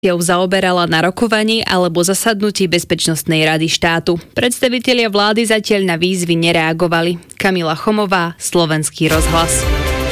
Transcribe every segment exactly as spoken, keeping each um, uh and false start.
zaoberala na rokovaní alebo zasadnutí Bezpečnostnej rady štátu. Predstavitelia vlády zatiaľ na výzvy nereagovali. Kamila Chomová, Slovenský rozhlas.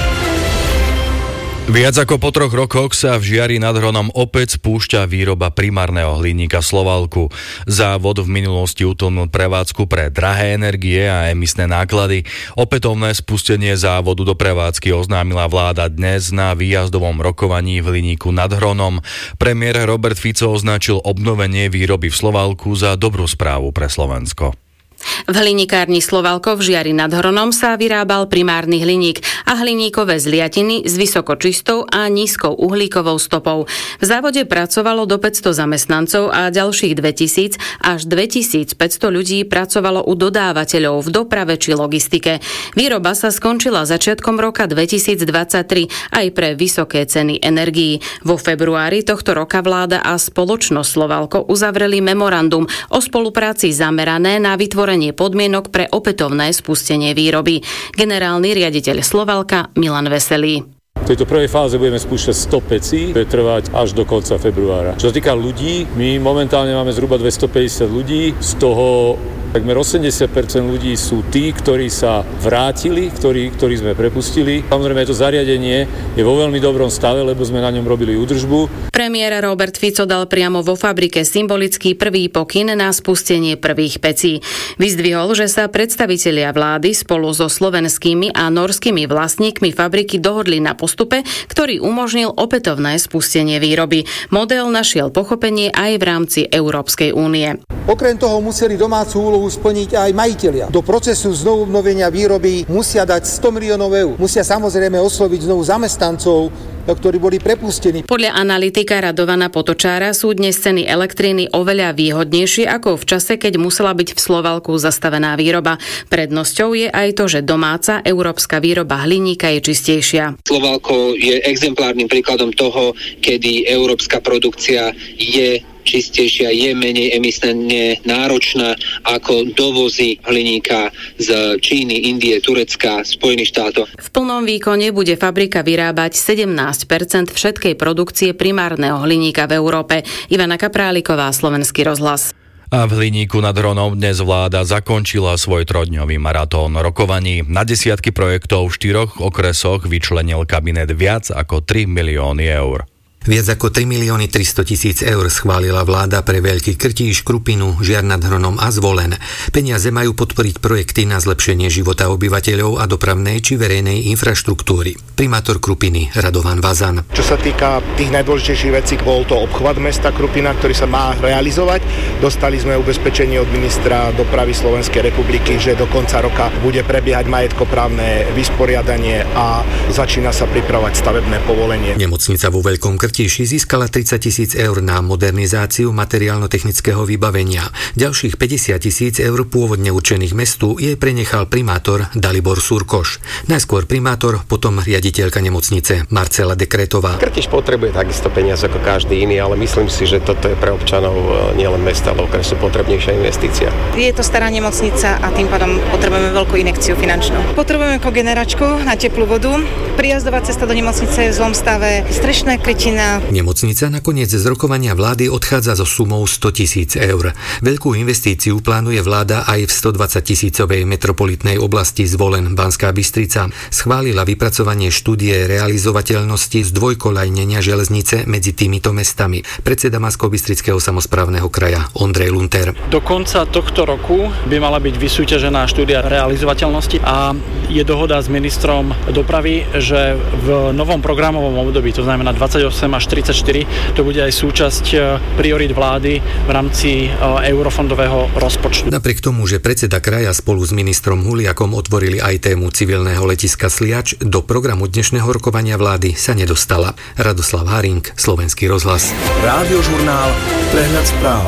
Viac ako po troch rokoch sa v Žiari nad Hronom opäť spúšťa výroba primárneho hliníka Slovalku. Závod v minulosti utlmil prevádzku pre drahé energie a emisné náklady. Opätovné spustenie závodu do prevádzky oznámila vláda dnes na výjazdovom rokovaní v hliníku nad Hronom. Premiér Robert Fico označil obnovenie výroby v Slovalku za dobrú správu pre Slovensko. V hliníkárni Slovalko v Žiari nad Hronom sa vyrábal primárny hliník a hliníkové zliatiny s vysokočistou a nízkou uhlíkovou stopou. V závode pracovalo do päťsto zamestnancov a ďalších dvetisíc až dvetisícpäťsto ľudí pracovalo u dodávateľov v doprave či logistike. Výroba sa skončila začiatkom roka dvetisícdvadsaťtri aj pre vysoké ceny energií. Vo februári tohto roka vláda a spoločnosť Slovalko uzavreli memorandum o spolupráci zamerané na vytvorenie podmienok pre opätovné spustenie výroby. Generálny riaditeľ Slovalka Milan Veselý. V tejto prvej fáze budeme spúšťať sto pecí, bude trvať až do konca februára. Čo sa týka ľudí, my momentálne máme zhruba dvestopäťdesiat ľudí, z toho takmer osemdesiat percent ľudí sú tí, ktorí sa vrátili, ktorí, ktorí sme prepustili. Samozrejme, to zariadenie je vo veľmi dobrom stave, lebo sme na ňom robili údržbu. Premiér Robert Fico dal priamo vo fabrike symbolický prvý pokyn na spustenie prvých pecí. Vyzdvihol, že sa predstavitelia vlády spolu so slovenskými a norskými vlastníkmi fabriky dohodli na postupe, ktorý umožnil opätovné spustenie výroby. Model našiel pochopenie aj v rámci Európskej únie. Okrem toho museli domácu úlohu splniť aj majitelia. Do procesu znovu obnovenia výroby musia dať sto miliónov eur. Musia samozrejme osloviť znovu zamestnancov, ktorí boli prepustení. Podľa analytika Radovana Potočára sú dnes ceny elektriny oveľa výhodnejšie ako v čase, keď musela byť v Slovalku zastavená výroba. Prednosťou je aj to, že domáca európska výroba hliníka je čistejšia. Slovalko je exemplárnym príkladom toho, kedy európska produkcia je čistejšia, je menej emisne náročná ako dovozy hliníka z Číny, Indie, Turecka, Spojených štátov. V plnom výkone bude fabrika vyrábať sedemnásť percent všetkej produkcie primárneho hliníka v Európe. Ivana Kapráliková, Slovenský rozhlas. A v hliníku nad Hronom dnes vláda zakončila svoj trojdňový maratón rokovaní. Na desiatky projektov v štyroch okresoch vyčlenil kabinet viac ako tri milióny eur. Viac ako tri milióny tristotisíc eur schválila vláda pre Veľký Krtíš, Krupinu, Žiar nad Hronom a Zvolen. Peniaze majú podporiť projekty na zlepšenie života obyvateľov a dopravnej či verejnej infraštruktúry. Primátor Krupiny Radovan Vazan. Čo sa týka tých najdôležitejších vecí, bol to obchvat mesta Krupina, ktorý sa má realizovať. Dostali sme ubezpečenie od ministra dopravy Slovenskej republiky, že do konca roka bude prebiehať majetkoprávne vysporiadanie a začína sa pripravovať stavebné povolenie. Nemocnica vo Veľkom Krtíši získala tridsať tisíc eur na modernizáciu materiálno-technického vybavenia. Ďalších päťdesiat tisíc eur pôvodne určených mestu jej prenechal primátor Dalibor Surkoš. Najskôr primátor, potom riaditeľka nemocnice Marcela Dekretová. Krtíš potrebuje takisto peniaze ako každý iný, ale myslím si, že toto je pre občanov nielen mesta, ale okresu potrebnejšia investícia. Je to stará nemocnica a tým pádom potrebujeme veľkú injekciu finančnú. Potrebujeme kogeneračku na teplú vodu. Prijazdová cesta do nemocnice je v zlom stave, strešné krytiny. Nemocnica nakoniec z rokovania vlády odchádza so sumou sto tisíc eur. Veľkú investíciu plánuje vláda aj v stodvadsať tisícovej metropolitnej oblasti Zvolen Banská Bystrica. Schválila vypracovanie štúdie realizovateľnosti zdvojkoľajnenia železnice medzi týmito mestami. Predseda Banskobystrického samosprávneho kraja Ondrej Lunter. Do konca tohto roku by mala byť vysúťažená štúdia realizovateľnosti a je dohoda s ministrom dopravy, že v novom programovom období, to znamená dvadsaťosem až tridsaťštyri, to bude aj súčasť priorít vlády v rámci eurofondového rozpočtu. Napriek tomu, že predseda kraja spolu s ministrom Huliakom otvorili aj tému civilného letiska Sliač, do programu dnešného rokovania vlády sa nedostala. Radoslav Haring, Slovenský rozhlas. Rádiožurnál, prehľad správ.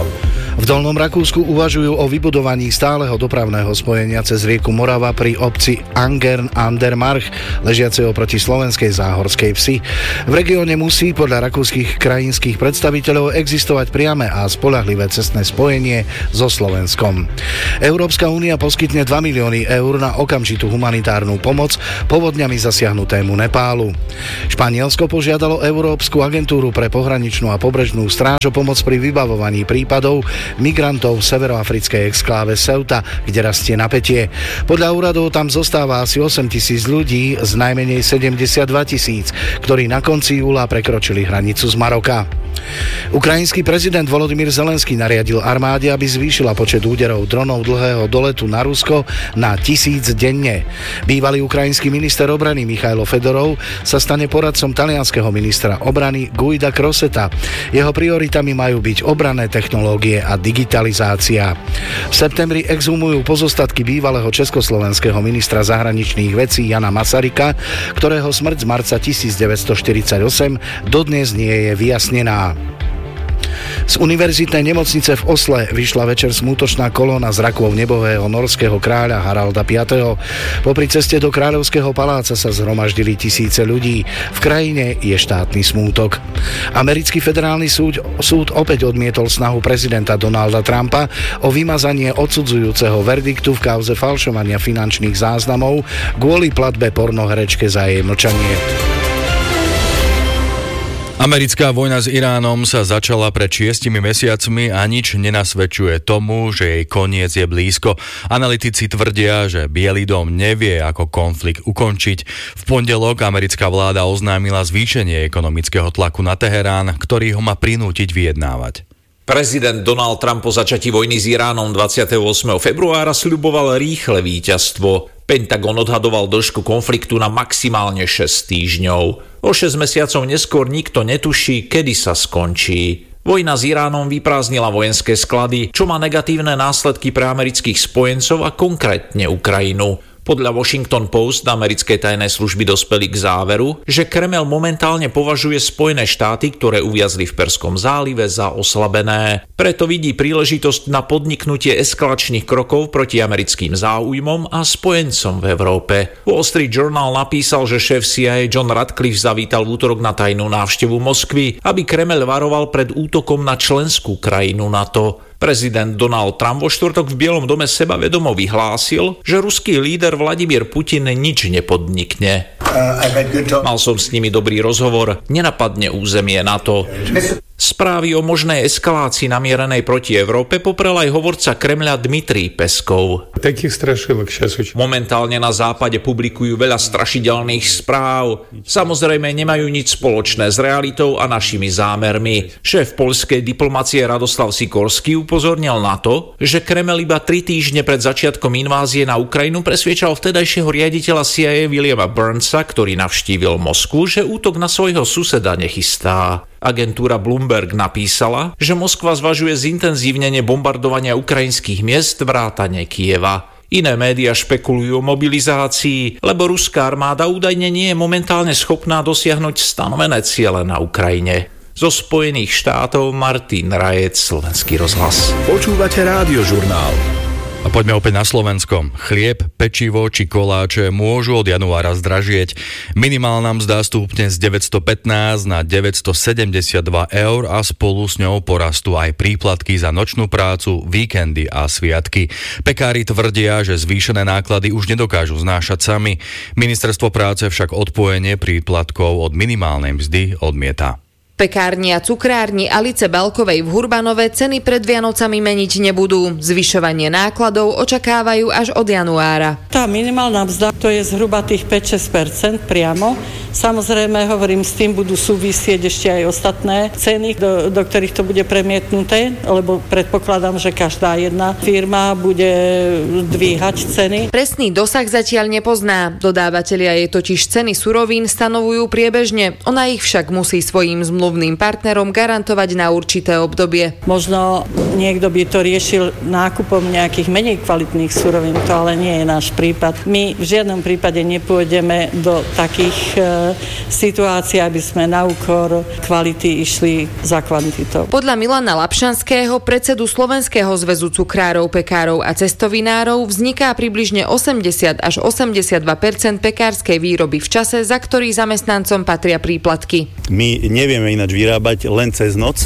V Dolnom Rakúsku uvažujú o vybudovaní stáleho dopravného spojenia cez rieku Morava pri obci Angern an der March, ležiacej oproti slovenskej Záhorskej Vsi. V regióne musí podľa rakúskych krajinských predstaviteľov existovať priame a spoľahlivé cestné spojenie so Slovenskom. Európska únia poskytne dva milióny eur na okamžitú humanitárnu pomoc povodňami zasiahnutému Nepálu. Španielsko požiadalo Európsku agentúru pre pohraničnú a pobrežnú stráž o pomoc pri vybavovaní prípadov migrantov v severoafrickej exkláve Ceuta, kde rastie napätie. Podľa úradov tam zostáva asi osem tisíc ľudí z najmenej sedemdesiatdva tisíc, ktorí na konci júla prekročili hranicu z Maroka. Ukrajinský prezident Volodymyr Zelenský nariadil armáde, aby zvýšila počet úderov dronov dlhého doletu na Rusko na tisíc denne. Bývalý ukrajinský minister obrany Michailo Fedorov sa stane poradcom talianskeho ministra obrany Guida Crosetta. Jeho prioritami majú byť obranné technológie a digitalizácia. V septembri exhumujú pozostatky bývalého československého ministra zahraničných vecí Jana Masaryka, ktorého smrť z marca devätnásťstoštyridsaťosem dodnes nie je vyjasnená. Z univerzitnej nemocnice v Osle vyšla večer smútočná kolóna z rakov nebohého norského kráľa Haralda piateho. Popri ceste do kráľovského paláca sa zhromaždili tisíce ľudí. V krajine je štátny smútok. Americký federálny súd, súd opäť odmietol snahu prezidenta Donalda Trumpa o vymazanie odsudzujúceho verdiktu v kauze falšovania finančných záznamov kvôli platbe pornoherečke za jej mlčanie. Americká vojna s Iránom sa začala pred šiestimi mesiacmi a nič nenasvedčuje tomu, že jej koniec je blízko. Analytici tvrdia, že Bielý dom nevie, ako konflikt ukončiť. V pondelok americká vláda oznámila zvýšenie ekonomického tlaku na Teherán, ktorý ho má prinútiť vyjednávať. Prezident Donald Trump po začatí vojny s Iránom dvadsiateho ôsmeho februára sľuboval rýchle víťazstvo. Pentagon odhadoval dĺžku konfliktu na maximálne šesť týždňov. O šesť mesiacov neskôr nikto netuší, kedy sa skončí. Vojna s Iránom vyprázdnila vojenské sklady, čo má negatívne následky pre amerických spojencov a konkrétne Ukrajinu. Podľa Washington Post americké tajné služby dospeli k záveru, že Kremel momentálne považuje Spojené štáty, ktoré uviazli v Perskom zálive, za oslabené. Preto vidí príležitosť na podniknutie eskalačných krokov proti americkým záujmom a spojencom v Európe. Wall Street Journal napísal, že šéf C I A John Ratcliffe zavítal v útorok na tajnú návštevu Moskvy, aby Kremel varoval pred útokom na členskú krajinu NATO. Prezident Donald Trump vo štvrtok v Bielom dome sebavedomo vyhlásil, že ruský líder Vladimír Putin nič nepodnikne. Mal som s nimi dobrý rozhovor, nenapadne územie NATO. Správy o možnej eskalácii namierenej proti Európe poprel aj hovorca Kremľa Dmitrij Peskov. Momentálne na západe publikujú veľa strašidelných správ. Samozrejme nemajú nič spoločné s realitou a našimi zámermi. Šéf poľskej diplomacie Radoslav Sikorský upozornil na to, že Kremel iba tri týždne pred začiatkom invázie na Ukrajinu presviečal vtedajšieho riaditeľa C I A Williama Burnsa, ktorý navštívil Moskvu, že útok na svojho suseda nechystá. Agentúra Bloomberg napísala, že Moskva zvažuje zintenzívnenie bombardovania ukrajinských miest vrátane Kieva. Iné médiá špekulujú o mobilizácii, lebo ruská armáda údajne nie je momentálne schopná dosiahnuť stanovené ciele na Ukrajine. Zo Spojených štátov Martin Rajec, Slovenský rozhlas. Počúvate Rádiožurnál. A poďme opäť na Slovensko. Chlieb, pečivo či koláče môžu od januára zdražieť. Minimálna mzda stúpne z deväťstopätnásť na deväťstosedemdesiatdva eur a spolu s ňou porastú aj príplatky za nočnú prácu, víkendy a sviatky. Pekári tvrdia, že zvýšené náklady už nedokážu znášať sami. Ministerstvo práce však odpojenie príplatkov od minimálnej mzdy odmieta. Pekárni a cukrárni Alice Balkovej v Hurbanove ceny pred Vianocami meniť nebudú. Zvyšovanie nákladov očakávajú až od januára. Tá minimálna mzda, to je zhruba tých päť až šesť percent priamo. Samozrejme, hovorím, s tým budú súvisieť ešte aj ostatné ceny, do, do ktorých to bude premietnuté, lebo predpokladám, že každá jedna firma bude dvíhať ceny. Presný dosah zatiaľ nepozná. Dodávateľia jej totiž ceny surovín stanovujú priebežne. Ona ich však musí svojím zmluvným partnerom garantovať na určité obdobie. Možno niekto by to riešil nákupom nejakých menej kvalitných surovín, to ale nie je náš prípad. My v žiadnom prípade nepôjdeme do takých situácie, aby sme na úkor kvality išli za kvantitou. Podľa Milana Lapšanského, predsedu Slovenského zväzu cukrárov, pekárov a cestovinárov, vzniká približne osemdesiat až osemdesiatdva percent pekárskej výroby v čase, za ktorý zamestnancom patria príplatky. My nevieme ináč vyrábať len cez noc,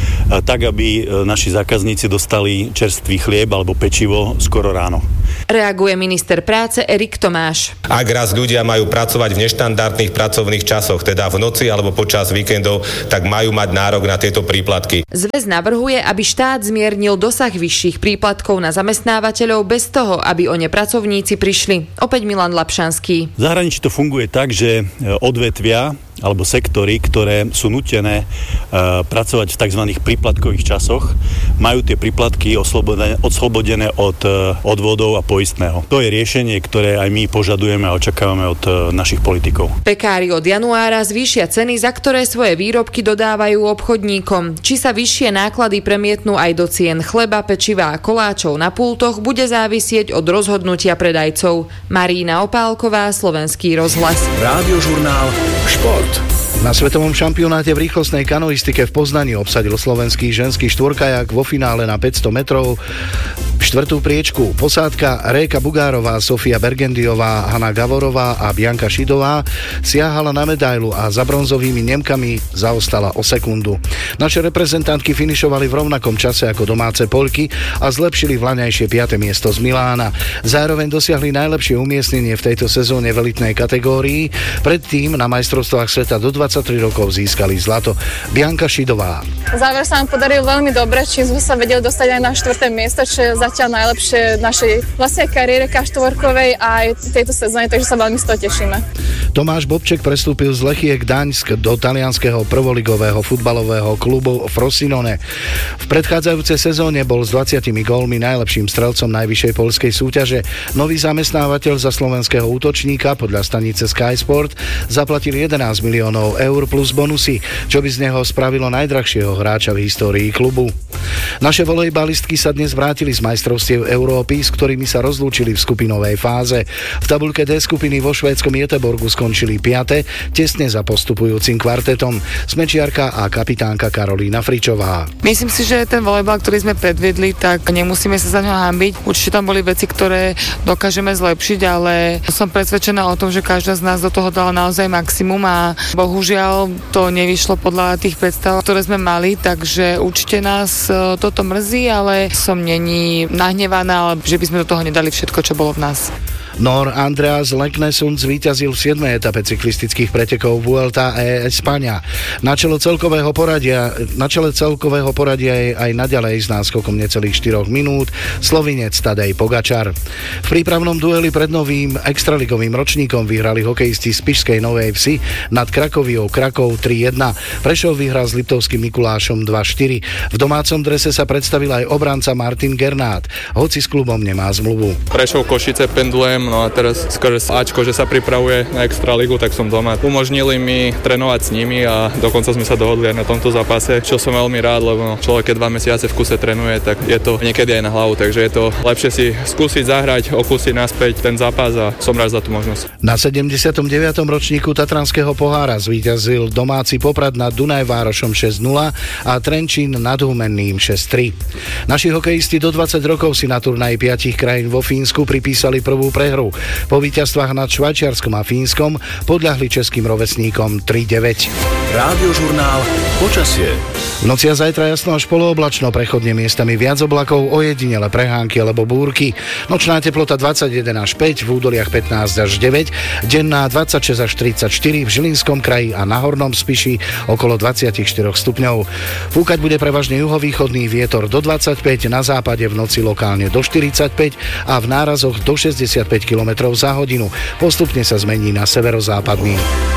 tak aby naši zákazníci dostali čerstvý chlieb alebo pečivo skoro ráno. Reaguje minister práce Erik Tomáš. Ak raz ľudia majú pracovať v neštandardných pracovných časoch, teda v noci alebo počas víkendov, tak majú mať nárok na tieto príplatky. Zväz navrhuje, aby štát zmiernil dosah vyšších príplatkov na zamestnávateľov bez toho, aby o ne pracovníci prišli. Opäť Milan Lapšanský. V zahraničí to funguje tak, že odvetvia alebo sektory, ktoré sú nútené uh, pracovať v tzv. Príplatkových časoch, majú tie príplatky oslobodené, oslobodené od uh, odvodov a poistného. To je riešenie, ktoré aj my požadujeme a očakávame od uh, našich politikov. Pekári od januára zvýšia ceny, za ktoré svoje výrobky dodávajú obchodníkom. Či sa vyššie náklady premietnú aj do cien chleba, pečiva a koláčov na pultoch, bude závisieť od rozhodnutia predajcov. Marína Opálková, Slovenský rozhlas. Rádiožurnál Šport. Na svetovom šampionáte v rýchlostnej kanoistike v Poznani obsadil slovenský ženský štvorkajak vo finále na päťsto metrov štvrtú priečku. Posádka Réka Bugárová, Sofia Bergendiová, Hanna Gavorová a Bianka Šidová siahala na medailu a za bronzovými Nemkami zaostala o sekundu. Naše reprezentantky finišovali v rovnakom čase ako domáce Poľky a zlepšili vlaňajšie piate miesto z Milána. Zároveň dosiahli najlepšie umiestnenie v tejto sezóne v elitnej kategórii. Predtým na majstrovstvách sveta do dvadsaťtri rokov získali zlato. Bianka Šidová. Záver sa nám podaril veľmi dobre, čím sme sa vedeli dostať aj na štvrté miesto, čo je zatiaľ najlepšie v našej vlastnej kariére ká štyri a aj v tejto sezóne, takže sa veľmi z toho tešíme. Tomáš Bobček prestúpil z Lechie Gdaňsk do talianskeho prvoligového futbalového klubu Frosinone. V predchádzajúcej sezóne bol s dvadsiatimi gólmi najlepším strelcom najvyššej poľskej súťaže. Nový zamestnávateľ za slovenského útočníka podľa stanice Sky Sport zaplatil jedenásť miliónov eur plus bonusy, čo by z neho spravilo najdrahšieho hráča v histórii klubu. Naše volejbalistky sa dnes vrátili z majstrovstiev Európy, s ktorými sa rozlúčili v skupinovej fáze. V tabuľke D skupiny vo švédskom Göteborgu skončili piate, tesne za postupujúcim kvartetom. Smečiarka a kapitánka Karolína Fričová. Myslím si, že ten volejbal, ktorý sme predviedli, tak nemusíme sa za ňo hanbiť. Určite tam boli veci, ktoré dokážeme zlepšiť, ale som presvedčená o tom, že každá z nás do toho dala naozaj maximum a bohužiaľ to nevyšlo podľa tých predstav, ktoré sme mali, takže určite nás toto mrzí, ale som není nahnevaná, ale že by sme do toho nedali všetko, čo bolo v nás. Nor Andreas Leknesund zvíťazil v siedmej etape cyklistických pretekov Vuelta a España. Na čele celkového poradia, na čele celkového poradia je aj naďalej s náskokom necelých štyroch minút Slovinec Tadej Pogačar. V prípravnom dueli pred novým extraligovým ročníkom vyhrali hokejisti z Spišskej Novej Vsi nad Krakoviou Krakov tri jedna. Prešov vyhral s Liptovským Mikulášom dva štyri. V domácom drese sa predstavil aj obranca Martin Gernát, hoci s klubom nemá zmluvu. Prešov Košice pendulujem, no a teraz skôr Ačko, že sa pripravuje na Extraligu, tak som doma. Umožnili mi trénovať s nimi a dokonca sme sa dohodli aj na tomto zápase, čo som veľmi rád, lebo človek keď dva mesiace v kuse trénuje, tak je to niekedy aj na hlavu, takže je to lepšie si skúsiť zahrať, okúsiť naspäť ten zápas a som rád za tú možnosť. Na sedemdesiatom deviatom ročníku Tatranského pohára zvíťazil domáci Poprad nad Dunajvárošom šesť nula a Trenčín nad Humenným šesť tri. Naši hokejisti do dvadsať rokov si na turnaji piatich krajín vo Fínsku pripísali prvú prehru. Po víťazstvách nad Švajčiarskom a Fínskom podľahli českým rovesníkom tri deväť. Rádiožurnál Počasie. V noci a zajtra jasno až polooblačno, prechodne miestami viac oblakov, ojedinele prehánky alebo búrky. Nočná teplota dvadsaťjeden až päť, v údoliach pätnásť až deväť, denná dvadsaťšesť až tridsaťštyri, v Žilinskom kraji a na Hornom Spiši okolo dvadsaťštyri stupňov. Fúkať bude prevažne juhovýchodný vietor do dvadsaťpäť, na západe v noci lokálne do štyridsaťpäť a v nárazoch do šesťdesiatpäť kilometrov za hodinu. Postupne sa zmení na severozápadný.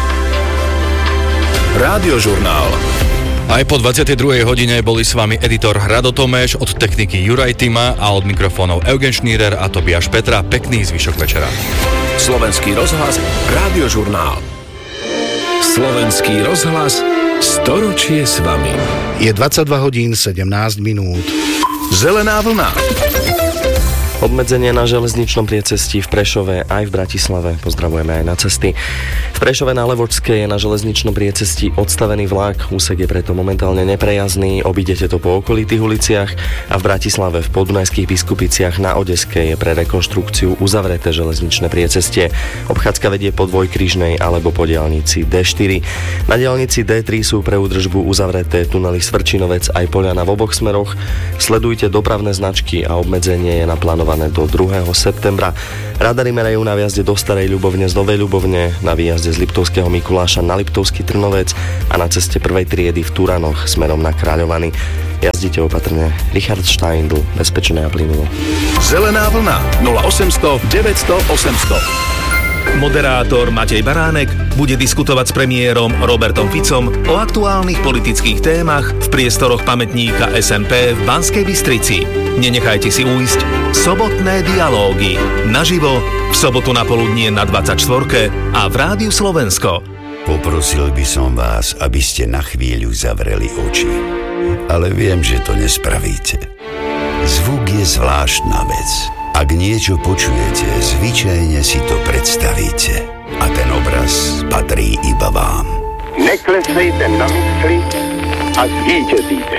Rádiožurnál. Aj po dvadsiatej druhej hodine boli s vami editor Rado Tomeš, od techniky Juraj Tima a od mikrofónov Eugen Šnírer a Tobiáš Petra. Pekný zvyšok večera. Slovenský rozhlas, Rádiožurnál. Slovenský rozhlas, storočie s vami. Je dvadsaťdva hodín sedemnásť minút. Zelená vlna. Obmedzenie na železničnom priecestí v Prešove aj v Bratislave. Pozdravujeme aj na cesty. V Prešove na Levočskej je na železničnom priecestí odstavený vlak. Úsek je preto momentálne neprejazdný. Obídete to po okolitých uliciach. A v Bratislave v Podunajských Biskupiciach na Odeskej je pre rekonštrukciu uzavreté železničné priecestie. Obchádzka vedie po dvojkrížnej alebo po diaľnici dé štyri. Na diaľnici dé tri sú pre údržbu uzavreté tunely Svrčinovec aj Poľana v oboch smeroch. Sledujte dopravné značky a obmedzenie je naplánované do druhého septembra. Radary merajú na výjazde do Starej Ľubovne z Novej Ľubovne, na výjazde z Liptovského Mikuláša na Liptovský Trnovec a na ceste prvej triedy v Turanoch smerom na Kráľovany. Jazdite opatrne. Richard Steindl, bezpečné a plynulo. Zelená vlna nula osemsto deväťsto osemsto. Moderátor Matej Baránek bude diskutovať s premiérom Robertom Ficom o aktuálnych politických témach v priestoroch pamätníka es en pé v Banskej Bystrici. Nenechajte si uísť sobotné dialógy naživo v sobotu na poludnie na dvadsaťštvorke a v Rádiu Slovensko. Poprosil by som vás, aby ste na chvíľu zavreli oči. Ale viem, že to nespravíte. Zvuk je zvláštna vec. Ak niečo počujete, zvyčajne si to predstavíte. A ten obraz patrí iba vám. Neklesejte na mysli a zvíťazíte.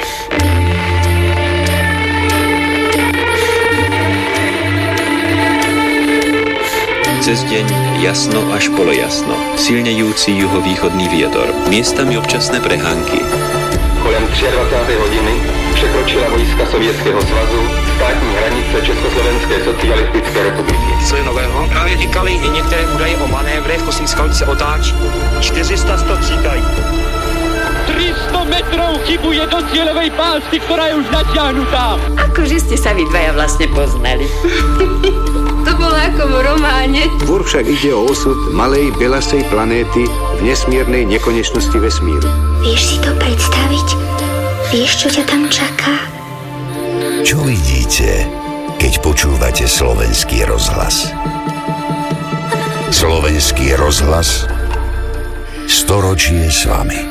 Cez deň jasno až polojasno. Silnejúci juhovýchodný vietor. Miestami občasné prehánky. Kolem dvadsiatej tretej hodiny překročila vojska Sovětského svazu státní hranice Československé socialistické republiky. Co je nového? Právě říkali i některé údaje o manévrech, Kosínská se otáčí. čtyři sta sto příkají. tri sto metrov chybuje do cieľovej pásky, ktorá je už natiahnutá. Akože ste sa vy dvaja vlastne poznali. To bolo ako v románe. Tvor však ide o osud malej belasej planéty v nesmiernej nekonečnosti vesmíru. Vieš si to predstaviť? Vieš, čo ťa tam čaká? Čo vidíte, keď počúvate Slovenský rozhlas? Slovenský rozhlas storočie s vami.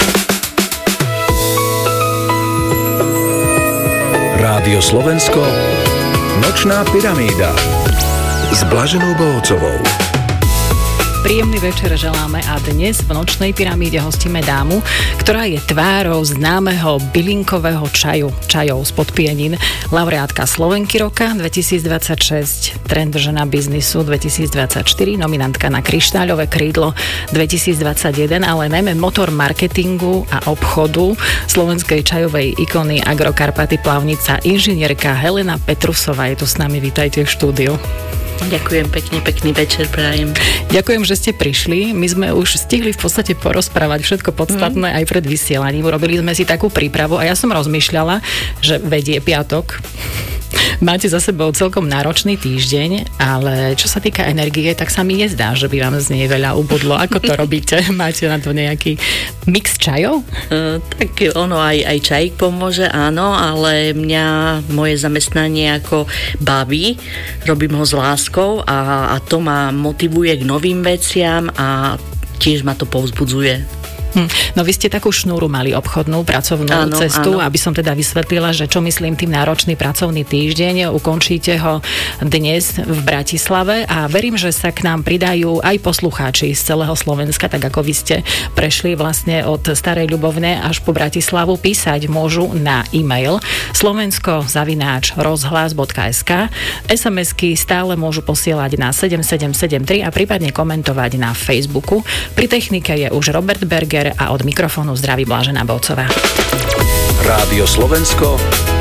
Rádio Slovensko, Nočná pyramída s Blaženou Bohocovou. Príjemný večer želáme a dnes v Nočnej pyramíde hostíme dámu, ktorá je tvárou známeho bylinkového čaju, čajov z podpienin, laureátka Slovenky roka dvetisícdvadsaťšesť, trend žena biznisu dvetisícdvadsaťštyri, nominantka na Kryštáľové krídlo dvetisícdvadsaťjeden, ale najmä motor marketingu a obchodu slovenskej čajovej ikony Agrokarpaty Plavnica, inžinierka Helena Petrusová je tu s nami, vítajte v štúdiu. Ďakujem pekne, pekný večer prajem. Ďakujem, že ste prišli. My sme už stihli v podstate porozprávať všetko podstatné mm. aj pred vysielaním. Urobili sme si takú prípravu a ja som rozmýšľala, že vedie piatok. Máte za sebou celkom náročný týždeň, ale čo sa týka energie, tak sa mi nezdá, že by vám z nej veľa ubudlo. Ako to robíte? Máte na to nejaký mix čajov? Uh, tak ono aj, aj čajík pomôže, áno, ale mňa moje zamestnanie ako baví, robím ho s láskou a, a to ma motivuje k novým veciam a tiež ma to povzbudzuje. No vy ste takú šnúru mali obchodnú, pracovnú áno, cestu, áno. Aby som teda vysvetlila, že čo myslím tým náročný pracovný týždeň, ukončíte ho dnes v Bratislave a verím, že sa k nám pridajú aj poslucháči z celého Slovenska, tak ako vy ste prešli vlastne od Starej Ľubovne až po Bratislavu. Písať môžu na e-mail slovensko zavináč rozhlas bodka es ká, es em esky stále môžu posielať na sedem sedem sedem tri a prípadne komentovať na Facebooku. Pri technike je už Robert Berger a od mikrofónu zdraví Blažená Bohocová. Rádio Slovensko,